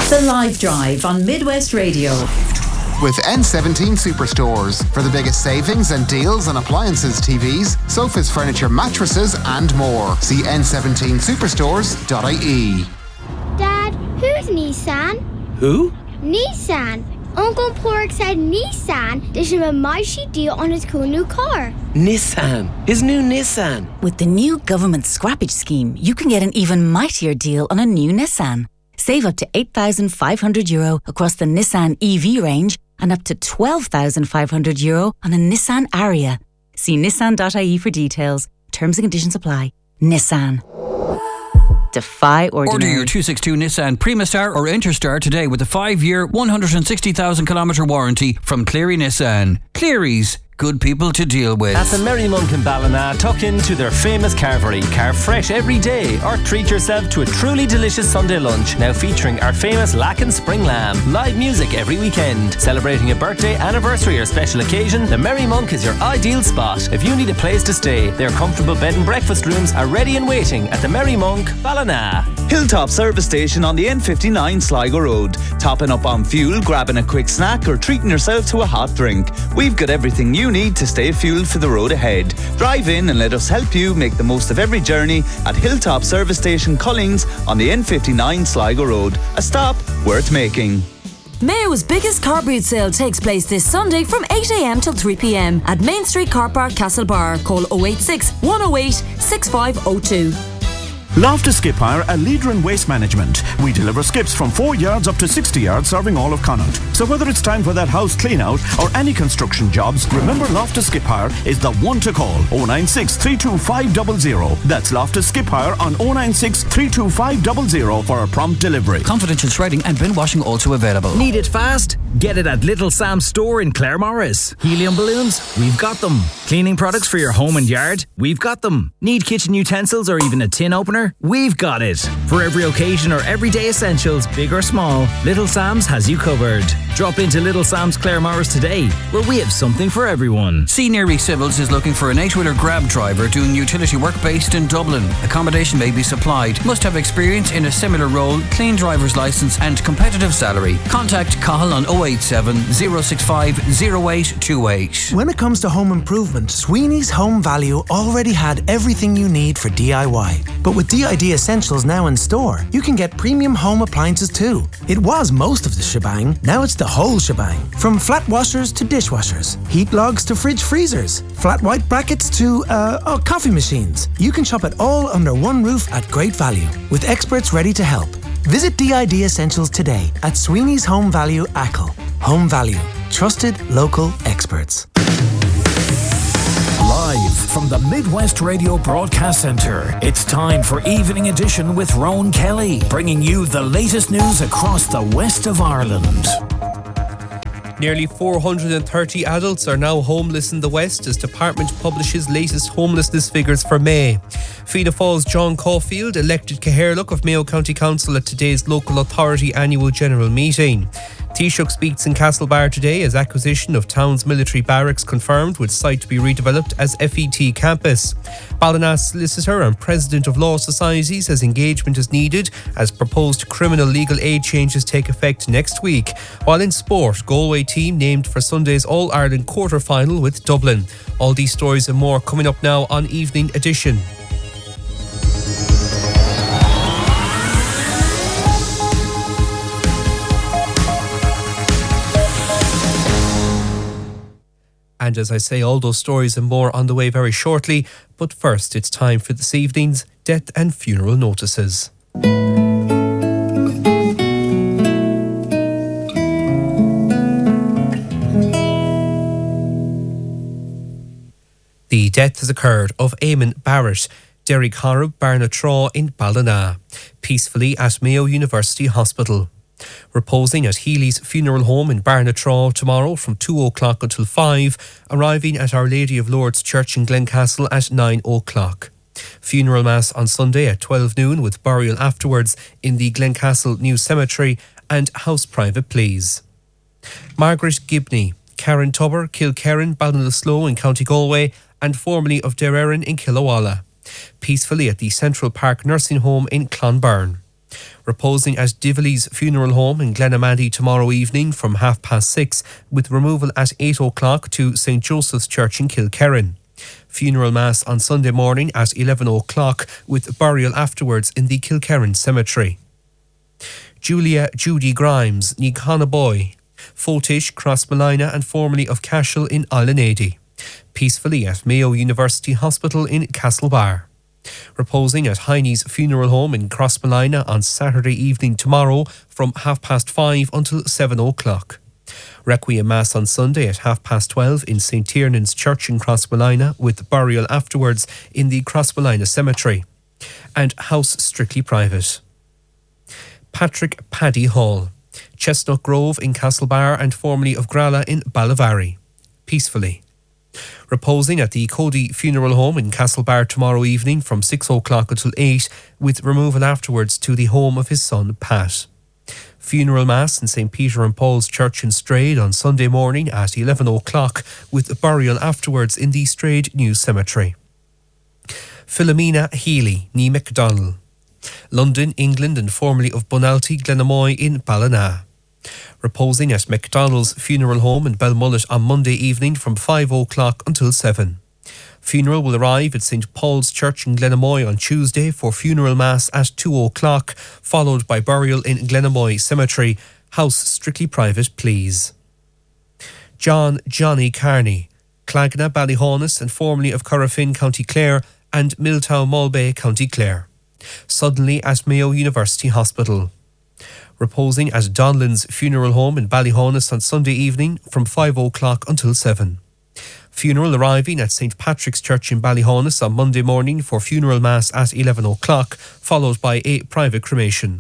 The Live Drive on Midwest Radio. With N17 Superstores for the biggest savings and deals on appliances, TVs, sofas, furniture, mattresses and more. See n17superstores.ie. Dad, who's Nissan? Who? Nissan. Uncle Pork said Nissan did him a mighty deal on his cool new car. Nissan. His new Nissan. With the new government scrappage scheme, you can get an even mightier deal on a new Nissan. Save up to €8,500 across the Nissan EV range and up to €12,500 on a Nissan Ariya. See nissan.ie for details. Terms and conditions apply. Nissan. Defy ordinary. Order your 262 Nissan Primastar or Interstar today with a 5-year, 160,000-kilometre warranty from Cleary Nissan. Cleary's. Good people to deal with. At the Merry Monk in Ballina, tuck into their famous carvery. Carve fresh every day or treat yourself to a truly delicious Sunday lunch, now featuring our famous Lacken Spring Lamb. Live music every weekend. Celebrating a birthday, anniversary or special occasion, the Merry Monk is your ideal spot. If you need a place to stay, their comfortable bed and breakfast rooms are ready and waiting at the Merry Monk, Ballina. Hilltop Service Station on the N59 Sligo Road. Topping up on fuel, grabbing a quick snack or treating yourself to a hot drink. We've got everything you need to stay fueled for the road ahead. Drive in and let us help you make the most of every journey at Hilltop Service Station Collings on the N59 Sligo Road. A stop worth making. Mayo's biggest car boot sale takes place this Sunday from 8 a.m. till 3 p.m. at Main Street Car Park, Castlebar. Call 086 108 6502. Loftus Skip Hire, a leader in waste management. We deliver skips from 4 yards up to 60 yards, serving all of Connaught. So whether it's time for that house clean out or any construction jobs, remember Loftus Skip Hire is the one to call. 096 325 00. That's Loftus Skip Hire on 096 325 00 for a prompt delivery. Confidential shredding and bin washing also available. Need it fast? Get it at Little Sam's store in Claremorris. Helium balloons? We've got them. Cleaning products for your home and yard? We've got them. Need kitchen utensils or even a tin opener? We've got it. For every occasion or everyday essentials, big or small, Little Sam's has you covered. Drop into Little Sam's Claremorris today, where we have something for everyone. Scenery Civils is looking for an 8-wheeler grab driver doing utility work based in Dublin. Accommodation may be supplied. Must have experience in a similar role, clean driver's licence and competitive salary. Contact Cahill on 087 065 0828. When it comes to home improvement, Sweeney's Home Value already had everything you need for DIY. But with DID Essentials now in store, you can get premium home appliances too. It was most of the shebang, now it's the whole shebang. From flat washers to dishwashers, heat logs to fridge freezers, flat white brackets to, coffee machines. You can shop it all under one roof at great value, with experts ready to help. Visit DID Essentials today at Sweeney's Home Value Achill. Home Value. Trusted local experts. Live from the Midwest Radio Broadcast Centre, it's time for Evening Edition with Rowan Kelly, bringing you the latest news across the west of Ireland. Nearly 430 adults are now homeless in the West as Department publishes latest homelessness figures for May. Fianna Fáil's John Caulfield elected Caherlock of Mayo County Council at today's local authority annual general meeting. Taoiseach speaks in Castlebar today as acquisition of town's military barracks confirmed with site to be redeveloped as FET campus. Ballina's solicitor and president of Law Society says engagement is needed as proposed criminal legal aid changes take effect next week. While in sport, Galway team named for Sunday's All-Ireland quarter-final with Dublin. All these stories and more coming up now on Evening Edition. And as I say, all those stories and more on the way very shortly. But first, it's time for this evening's death and funeral notices. The death has occurred of Eamon Barrett, Derek Horrib, Barnatraw in Ballina, peacefully at Mayo University Hospital. Reposing at Healy's funeral home in Barnatraw tomorrow from 2 o'clock until 5, arriving at Our Lady of Lourdes Church in Glencastle at 9 o'clock. Funeral mass on Sunday at 12 noon with burial afterwards in the Glencastle New Cemetery and house private please. Margaret Gibney, Karen Tubber, Kilkerran, Ballinasloe in County Galway and formerly of Dererin in Killawalla. Peacefully at the Central Park Nursing Home in Clonberne. Reposing at Dively's funeral home in Glenamaddy tomorrow evening from 6:30, with removal at 8 o'clock to St Joseph's Church in Kilkerran. Funeral Mass on Sunday morning at 11 o'clock, with burial afterwards in the Kilkerran Cemetery. Julia Judy Grimes, ní Conaboy, Fotish, Crossmolina and formerly of Cashel in Islanady. Peacefully at Mayo University Hospital in Castlebar. Reposing at Heine's funeral home in Crossmolina on Saturday evening tomorrow from 5:30 until 7 o'clock. Requiem Mass on Sunday at 12:30 in St Tiernan's Church in Crossmolina, with burial afterwards in the Crossmolina Cemetery. And house strictly private. Patrick Paddy Hall, Chestnut Grove in Castlebar and formerly of Gralla in Ballavary. Peacefully. Reposing at the Cody Funeral Home in Castlebar tomorrow evening from 6 o'clock until 8, with removal afterwards to the home of his son Pat. Funeral Mass in St Peter and Paul's Church in Strayed on Sunday morning at 11 o'clock, with burial afterwards in the Strayed New Cemetery. Philomena Healy, ní McDonnell, London, England and formerly of Bunalty, Glenamoy in Ballina. Reposing at McDonnell's funeral home in Belmullet on Monday evening from 5 o'clock until 7. Funeral will arrive at St Paul's Church in Glenamoy on Tuesday for funeral mass at 2 o'clock, followed by burial in Glenamoy Cemetery. House strictly private, please. John Johnny Carney, Clagna, Ballyhonus and formerly of Corrafin, County Clare and Milltown, Mulbay, County Clare. Suddenly at Mayo University Hospital. Reposing at Donlan's funeral home in Ballyhonus on Sunday evening from 5 o'clock until 7. Funeral arriving at St Patrick's Church in Ballyhonus on Monday morning for funeral mass at 11 o'clock, followed by a private cremation.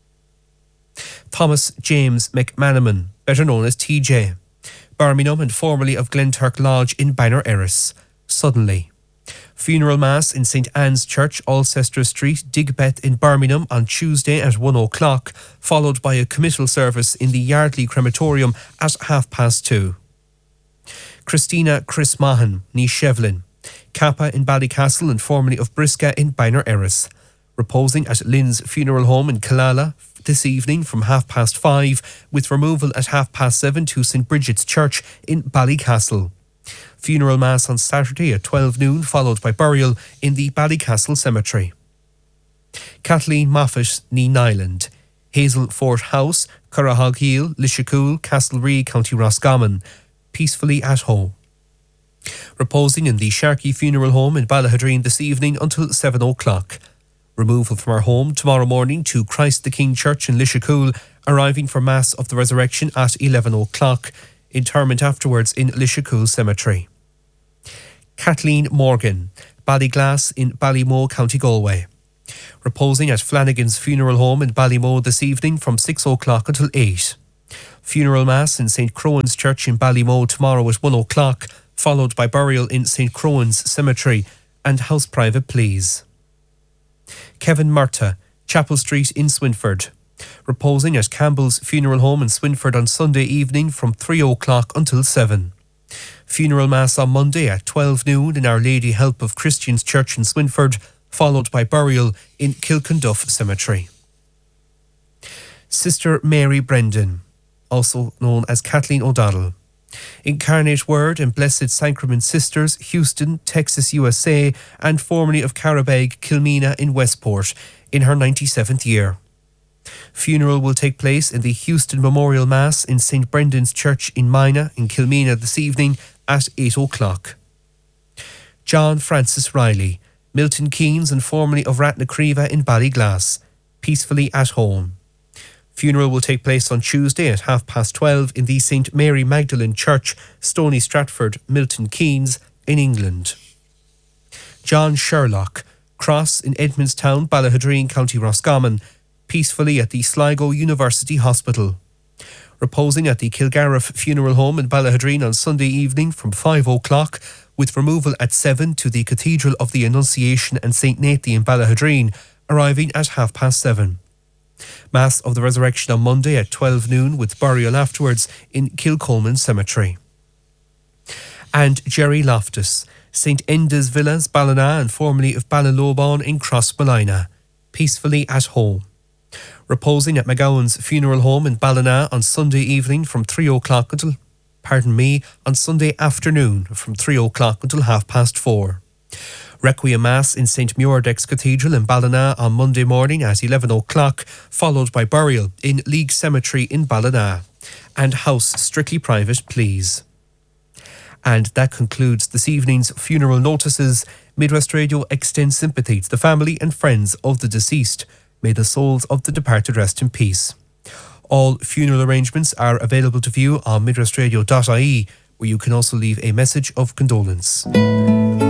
Thomas James McManaman, better known as TJ, Birmingham and formerly of Glenturk Lodge in Banner Erris. Suddenly. Funeral Mass in St Anne's Church, Alcester Street, Digbeth in Birmingham on Tuesday at 1 o'clock, followed by a committal service in the Yardley Crematorium at 2:30. Christina Chris Mahan, ní Shevlin, Kappa in Ballycastle and formerly of Brisca in Banner Erris. Reposing at Lynn's funeral home in Killala this evening from 5:30, with removal at 7:30 to St Bridget's Church in Ballycastle. Funeral Mass on Saturday at 12 noon, followed by burial in the Ballycastle Cemetery. Kathleen Moffat, ní Nyland, Hazel Fort House, Currahog-Heel, Lishacool, Castlereagh, County Roscommon. Peacefully at home. Reposing in the Sharkey Funeral Home in Ballahadreen this evening until 7 o'clock. Removal from our home tomorrow morning to Christ the King Church in Lishacool, arriving for Mass of the Resurrection at 11 o'clock. Interment afterwards in Lishacool Cemetery. Kathleen Morgan, Ballyglass in Ballymoe, County Galway. Reposing at Flanagan's Funeral Home in Ballymoe this evening from 6 o'clock until 8. Funeral Mass in St Crowan's Church in Ballymoe tomorrow at 1 o'clock, followed by burial in St Crowan's Cemetery and house private, please. Kevin Murta, Chapel Street in Swinford. Reposing at Campbell's Funeral Home in Swinford on Sunday evening from 3 o'clock until 7. Funeral Mass on Monday at 12 noon in Our Lady Help of Christians Church in Swinford, followed by burial in Kilkenduff Cemetery. Sister Mary Brendan, also known as Kathleen O'Donnell, Incarnate Word and Blessed Sacrament Sisters, Houston, Texas, USA, and formerly of Carabeg, Kilmena in Westport, in her 97th year. Funeral will take place in the Houston Memorial Mass in St Brendan's Church in Mina in Kilmena this evening at 8 o'clock. John Francis Riley, Milton Keynes and formerly of Ratnacreva in Ballyglass, peacefully at home. Funeral will take place on Tuesday at 12:30 in the St Mary Magdalene Church, Stony Stratford, Milton Keynes in England. John Sherlock, Cross in Edmondstown, Ballahadreen, County Roscommon, peacefully at the Sligo University Hospital. Reposing at the Kilgariff Funeral Home in Ballahadreen on Sunday evening from 5 o'clock, with removal at 7 to the Cathedral of the Annunciation and St Nathan in Ballahadreen, arriving at 7:30. Mass of the Resurrection on Monday at 12 noon, with burial afterwards in Kilcolman Cemetery. And Jerry Loftus, St Enda's Villas, Ballina and formerly of Ballinloban in Crossmolina, peacefully at home. Reposing at McGowan's funeral home in Ballina on Sunday evening from 3 o'clock on Sunday afternoon from 3 o'clock until 4:30. Requiem Mass in St. Muirdex Cathedral in Ballina on Monday morning at 11 o'clock, followed by burial in League Cemetery in Ballina. And house strictly private, please. And that concludes this evening's funeral notices. Midwest Radio extends sympathy to the family and friends of the deceased. May the souls of the departed rest in peace. All funeral arrangements are available to view on midwestradio.ie, where you can also leave a message of condolence.